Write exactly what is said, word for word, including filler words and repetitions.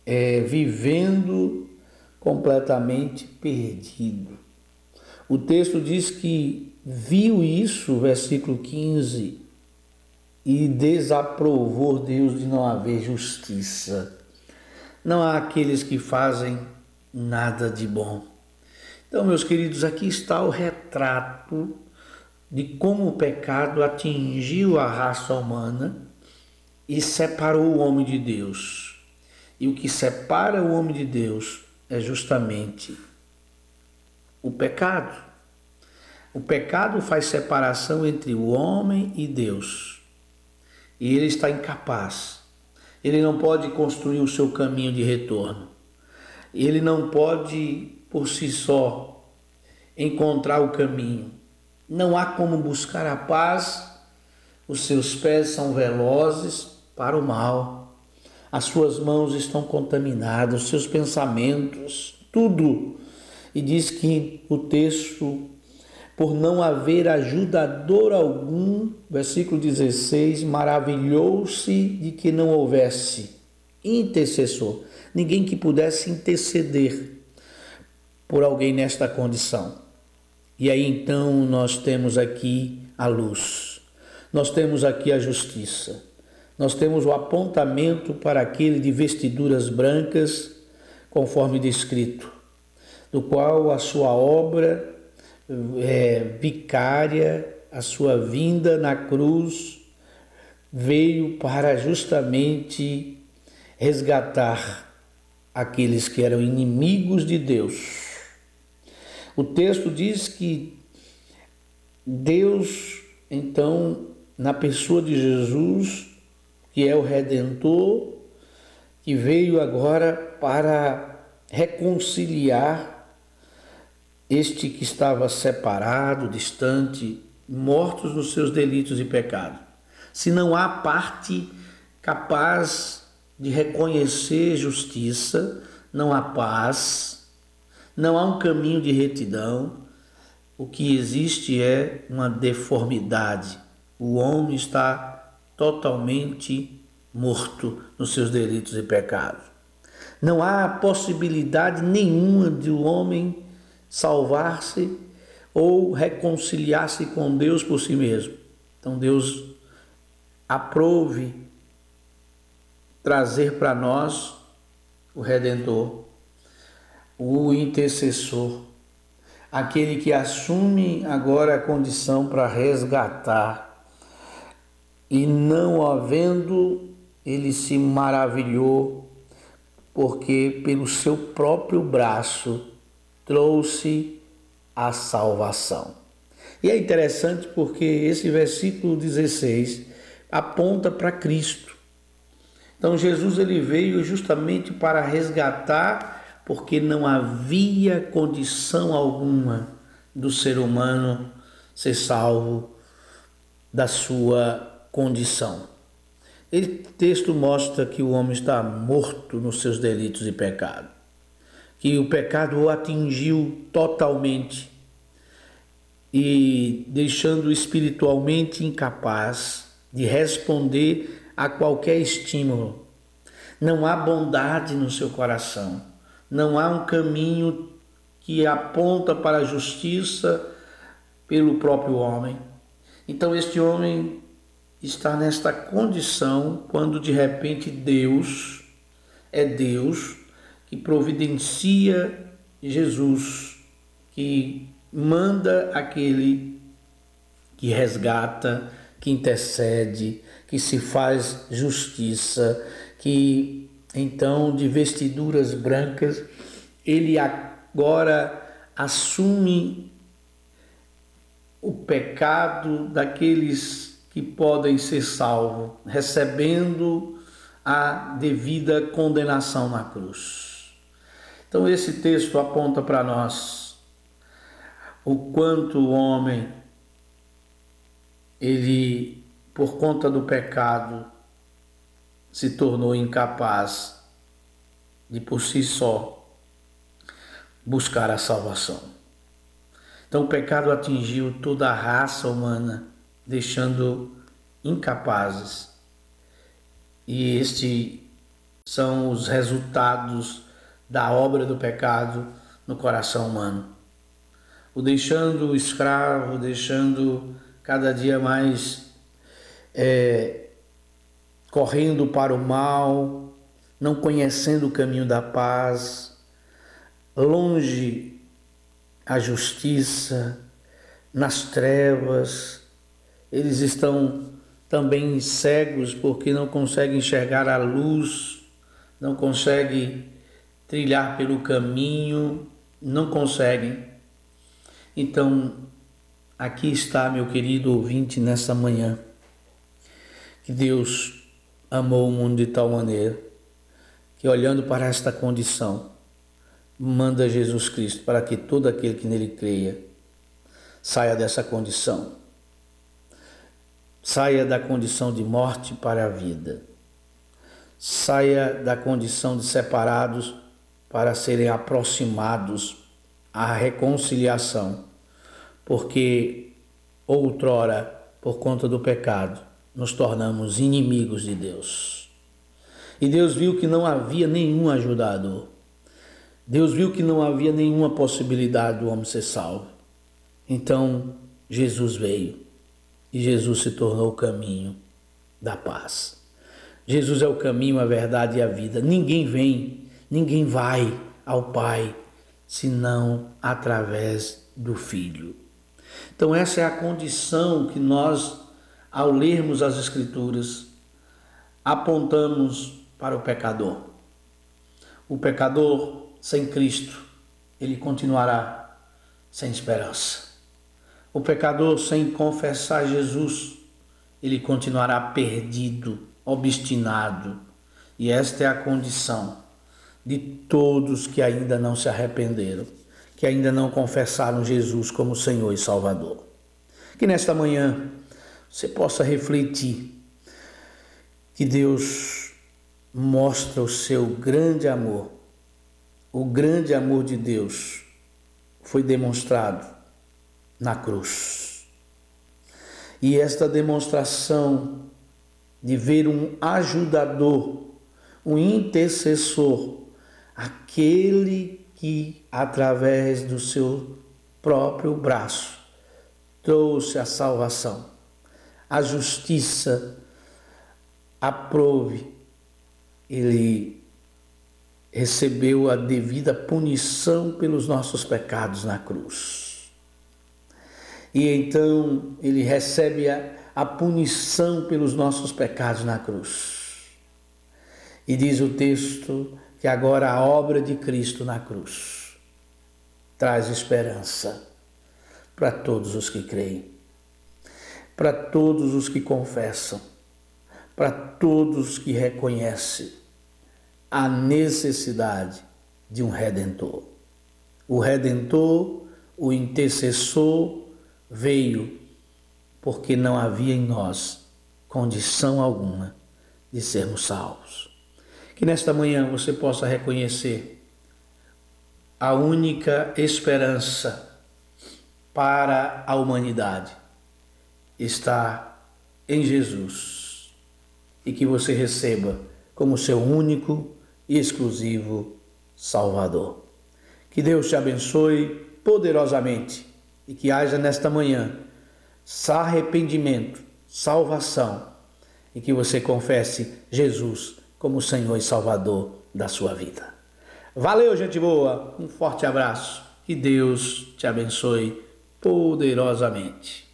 é, vivendo completamente perdido. O texto diz que viu isso, versículo quinze, e desaprovou Deus de não haver justiça. Não há aqueles que fazem nada de bom. Então, meus queridos, aqui está o retrato de como o pecado atingiu a raça humana e separou o homem de Deus. E o que separa o homem de Deus é justamente o pecado. O pecado faz separação entre o homem e Deus. E ele está incapaz. Ele não pode construir o seu caminho de retorno. Ele não pode, por si só, encontrar o caminho. Não há como buscar a paz. Os seus pés são velozes para o mal. As suas mãos estão contaminadas, os seus pensamentos, tudo. E diz que o texto, por não haver ajudador algum, versículo dezesseis, maravilhou-se de que não houvesse intercessor, ninguém que pudesse interceder por alguém nesta condição. E aí então nós temos aqui a luz, nós temos aqui a justiça, nós temos o apontamento para aquele de vestiduras brancas, conforme descrito, do qual a sua obra É, vicária, a sua vinda na cruz veio para justamente resgatar aqueles que eram inimigos de Deus. O texto diz que Deus, então, na pessoa de Jesus, que é o Redentor, que veio agora para reconciliar este que estava separado, distante, mortos nos seus delitos e pecados. Se não há parte capaz de reconhecer justiça, não há paz, não há um caminho de retidão, o que existe é uma deformidade. O homem está totalmente morto nos seus delitos e pecados. Não há possibilidade nenhuma de o homem salvar-se ou reconciliar-se com Deus por si mesmo. Então Deus aprove trazer para nós o Redentor, o intercessor, aquele que assume agora a condição para resgatar, e não havendo, ele se maravilhou, porque pelo seu próprio braço trouxe a salvação. E é interessante porque esse versículo dezesseis aponta para Cristo. Então Jesus ele veio justamente para resgatar, porque não havia condição alguma do ser humano ser salvo da sua condição. Esse texto mostra que o homem está morto nos seus delitos e pecados, que o pecado o atingiu totalmente e deixando-o espiritualmente incapaz de responder a qualquer estímulo. Não há bondade no seu coração, não há um caminho que aponta para a justiça pelo próprio homem. Então este homem está nesta condição quando de repente Deus, é Deus que providencia Jesus, que manda aquele que resgata, que intercede, que se faz justiça, que então de vestiduras brancas, ele agora assume o pecado daqueles que podem ser salvos, recebendo a devida condenação na cruz. Então esse texto aponta para nós o quanto o homem, ele, por conta do pecado, se tornou incapaz de por si só buscar a salvação. Então o pecado atingiu toda a raça humana, deixando incapazes. E este são os resultados da obra do pecado no coração humano. O deixando escravo, deixando cada dia mais é, correndo para o mal, não conhecendo o caminho da paz, longe a justiça, nas trevas. Eles estão também cegos porque não conseguem enxergar a luz, não conseguem trilhar pelo caminho, não conseguem. Então, aqui está, meu querido ouvinte, nessa manhã, que Deus amou o mundo de tal maneira que, olhando para esta condição, manda Jesus Cristo para que todo aquele que nele creia saia dessa condição, saia da condição de morte para a vida, saia da condição de separados para serem aproximados à reconciliação, porque outrora, por conta do pecado, nos tornamos inimigos de Deus. E Deus viu que não havia nenhum ajudador. Deus viu que não havia nenhuma possibilidade do homem ser salvo. Então Jesus veio e Jesus se tornou o caminho da paz. Jesus é o caminho, a verdade e a vida. Ninguém vem, ninguém vai ao Pai senão através do Filho. Então essa é a condição que nós, ao lermos as Escrituras, apontamos para o pecador. O pecador sem Cristo, ele continuará sem esperança. O pecador sem confessar Jesus, ele continuará perdido, obstinado. E esta é a condição de todos que ainda não se arrependeram, que ainda não confessaram Jesus como Senhor e Salvador. Que nesta manhã você possa refletir que Deus mostra o seu grande amor. O grande amor de Deus foi demonstrado na cruz. E esta demonstração de ver um ajudador, um intercessor, aquele que, através do seu próprio braço, trouxe a salvação, a justiça, aprove, ele recebeu a devida punição pelos nossos pecados na cruz. E então ele recebe a, a punição pelos nossos pecados na cruz. E diz o texto que agora a obra de Cristo na cruz traz esperança para todos os que creem, para todos os que confessam, para todos os que reconhecem a necessidade de um Redentor. O Redentor, o intercessor, veio porque não havia em nós condição alguma de sermos salvos. Que nesta manhã você possa reconhecer a única esperança para a humanidade está em Jesus e que você receba como seu único e exclusivo Salvador. Que Deus te abençoe poderosamente e que haja nesta manhã arrependimento, salvação e que você confesse Jesus como Senhor e Salvador da sua vida. Valeu, gente boa, um forte abraço, que Deus te abençoe poderosamente.